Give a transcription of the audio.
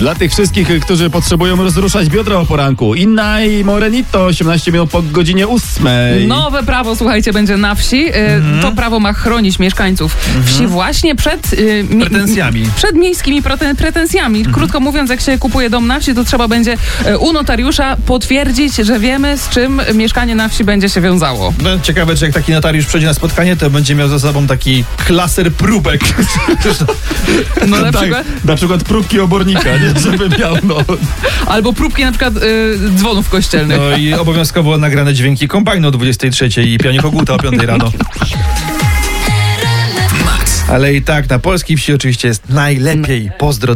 Dla tych wszystkich, którzy potrzebują rozruszać biodra o poranku. Inna i Morenito, 18 minut po godzinie 8. Nowe prawo, słuchajcie, będzie na wsi. To prawo ma chronić mieszkańców wsi właśnie przed pretensjami. Przed miejskimi pretensjami. Krótko mówiąc, jak się kupuje dom na wsi, to trzeba będzie u notariusza potwierdzić, że wiemy, z czym mieszkanie na wsi będzie się wiązało. No, ciekawe, czy jak taki notariusz przyjdzie na spotkanie, to będzie miał za sobą taki klaser próbek. No na przykład próbki obornika, nie? Żeby miał, Albo próbki na przykład dzwonów kościelnych. No i obowiązkowo nagrane dźwięki kombajnu o 23 i pianie koguta o 5 rano. Ale i tak na polskiej wsi oczywiście jest najlepiej. Pozdro.